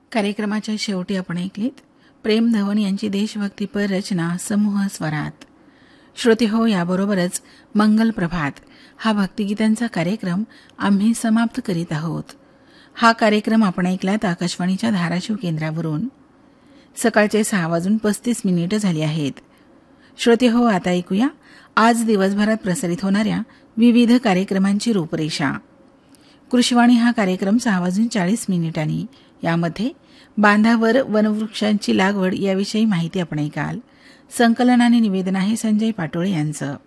कार्यक्रमाच्या शेवटी आपण ऐकलीत प्रेम धवन यांची देशभक्तीपर रचना समूह स्वरात. श्रोते हो, याबरोबरच मंगल प्रभात हा भक्तिगीतांचा कार्यक्रम आम्ही समाप्त करीत आहोत. हा कार्यक्रम आपण ऐकलात आकाशवाणीच्या धाराशिव केंद्रावरून. सकाळचे 6:35 झाली आहेत. श्रोते हो, आता ऐकूया आज दिवसभरात प्रसारित होणाऱ्या विविध कार्यक्रमांची रूपरेषा. कृषीवाणी हा कार्यक्रम 6:40 यामध्ये बांधावर वनवृक्षांची लागवड याविषयी माहिती आपण ऐकाल. संकलन आणि निवेदन आहे संजय पाटोळे यांचं.